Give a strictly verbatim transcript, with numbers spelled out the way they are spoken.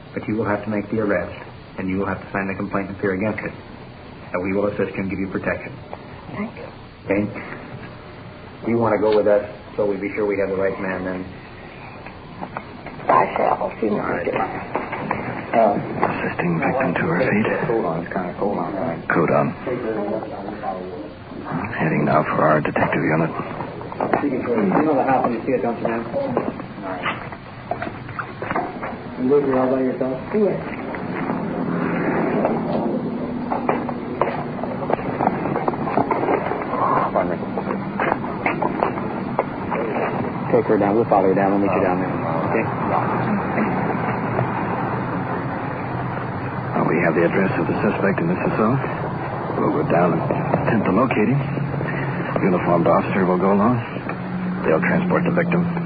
but you will have to make the arrest, and you will have to sign the complaint and appear against it. And we will assist you and give you protection. Thank you. Okay? You want to go with us, so we be sure we have the right man then. I shall. She knows it. Uh, Assisting victim to her feet. Coat on. It's kind of cold on, right? Coat on. Heading now for our detective unit. You know the house when you see it, don't you, ma'am? All right. You live here all by yourself? Yes. Pardon me. Take her down. We'll follow her down. We'll meet you down there. Okay? Well, we have the address of the suspect in this assault. We'll go down and attempt to locate him. Uniformed officer will go along. They'll transport the victim.